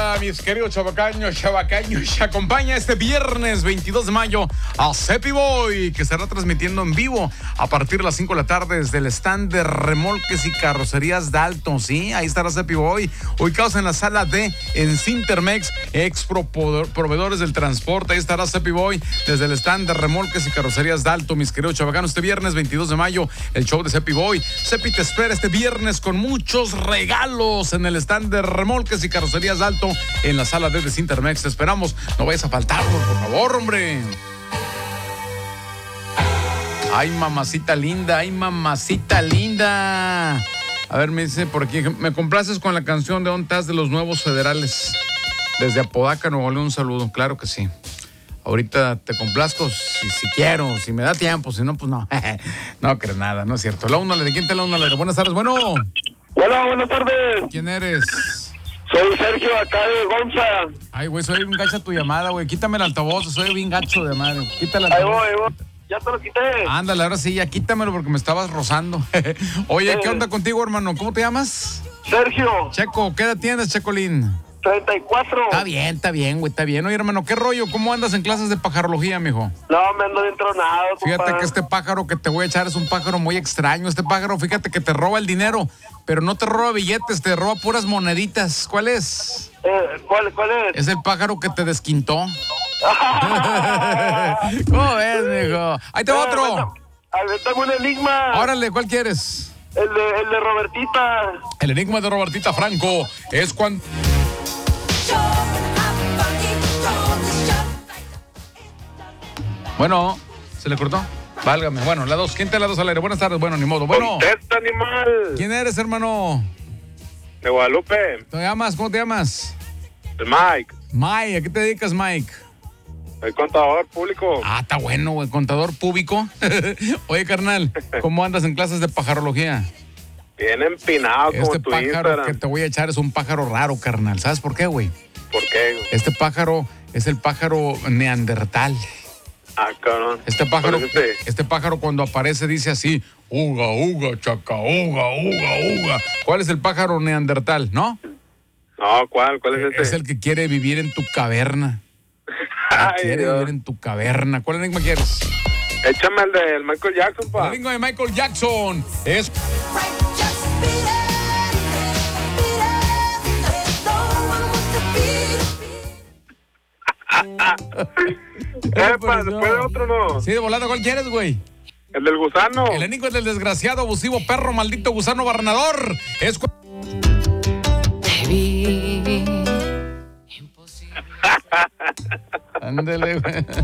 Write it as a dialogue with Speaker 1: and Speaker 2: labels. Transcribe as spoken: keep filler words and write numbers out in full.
Speaker 1: hola, mis queridos chavacaños, chavacaños. Se acompaña este viernes veintidós de mayo a Cepi Boy, que estará transmitiendo en vivo a partir de las cinco de la tarde desde el stand de remolques y carrocerías Dalton. Sí, ahí estará Cepi Boy, ubicados en la sala D en Cintermex, ex proveedores del transporte. Ahí estará Cepi Boy desde el stand de remolques y carrocerías Dalton, mis queridos chavacanos. Este viernes veintidós de mayo, el show de Cepi Boy. Cepi te espera este viernes con muchos regalos en el stand de remolques y carrocerías Dalton en la sala D de Cintermex. Te esperamos, no vayas a faltar, por favor, hombre. Ay, mamacita linda, ay, mamacita linda. A ver, me dice por aquí, me complaces con la canción de On Taz de los Nuevos Federales. Desde Apodaca, Nuevo León, un saludo. Claro que sí. Ahorita te complazco si, si quiero, si me da tiempo, si no, pues no. No crees nada, no es cierto. La una, ¿de quién te la una? Buenas tardes, bueno.
Speaker 2: Hola, buenas tardes.
Speaker 1: ¿Quién eres?
Speaker 2: Soy Sergio, acá de Gonza.
Speaker 1: Ay, güey, soy bien gacha tu llamada, güey. Quítame el altavoz, soy bien gacho de madre. Quítale el
Speaker 2: Ahí
Speaker 1: altavoz.
Speaker 2: voy, ahí voy. Ya te lo quité.
Speaker 1: Ándale, ahora sí, ya quítamelo porque me estabas rozando. Oye,
Speaker 2: Eh.
Speaker 1: ¿qué onda contigo, hermano? ¿Cómo te llamas?
Speaker 2: Sergio,
Speaker 1: Checo, ¿qué edad tienes, Checolín?
Speaker 2: treinta y cuatro.
Speaker 1: Está bien, está bien, güey, está bien. Oye, hermano, ¿qué rollo? ¿Cómo andas en clases de pajarología, mijo?
Speaker 2: No, me ando bien tronado,
Speaker 1: Fíjate
Speaker 2: compa.
Speaker 1: que este pájaro que te voy a echar es un pájaro muy extraño. Este pájaro, fíjate que te roba el dinero, pero no te roba billetes, te roba puras moneditas. ¿Cuál es?
Speaker 2: Eh, ¿cuál, ¿Cuál es?
Speaker 1: Es el pájaro que te desquintó. ¿Cómo ves, mijo? Ahí te va
Speaker 2: Eh,
Speaker 1: otro.
Speaker 2: Aventame un enigma.
Speaker 1: Órale, ¿cuál quieres?
Speaker 2: El de, el de Robertita.
Speaker 1: El enigma de Robertita Franco es cuando... Bueno, ¿se le cortó? Válgame. Bueno, la dos. ¿Quién te la dos al aire? Buenas tardes. Bueno, ni modo. Bueno.
Speaker 2: Contesta, animal.
Speaker 1: ¿Quién eres, hermano?
Speaker 2: De Guadalupe.
Speaker 1: ¿Te llamas? ¿Cómo te llamas?
Speaker 2: El Mike.
Speaker 1: Mike. ¿A qué te dedicas, Mike?
Speaker 2: El contador público.
Speaker 1: Ah, está bueno, güey. Contador público. Oye, carnal, ¿cómo andas en clases de pajarología?
Speaker 2: Bien empinado como
Speaker 1: Este
Speaker 2: tu
Speaker 1: pájaro
Speaker 2: Instagram.
Speaker 1: que te voy a echar es un pájaro raro, carnal. ¿Sabes por qué, güey?
Speaker 2: ¿Por qué, güey?
Speaker 1: Este pájaro es el pájaro neandertal.
Speaker 2: Ah, cabrón.
Speaker 1: Este pájaro,
Speaker 2: ¿Cuál es este?
Speaker 1: este pájaro cuando aparece dice así, uga, uga, chaca, uga, uga, uga. ¿Cuál es el pájaro neandertal, no?
Speaker 2: No, ¿cuál? ¿Cuál es este?
Speaker 1: Es el que quiere vivir en tu caverna.
Speaker 2: Ay,
Speaker 1: quiere
Speaker 2: Dios.
Speaker 1: vivir en tu caverna. ¿Cuál enigma quieres?
Speaker 2: Échame el de Michael Jackson, pa.
Speaker 1: El enigma de Michael Jackson es...
Speaker 2: Epa, después de otro no.
Speaker 1: Sí, de volada, ¿cuál quieres, güey?
Speaker 2: El del gusano.
Speaker 1: El enigma del desgraciado, abusivo, perro, maldito gusano barrenador. Es... cu-
Speaker 3: Te vi. Imposible.
Speaker 1: Ándale, güey.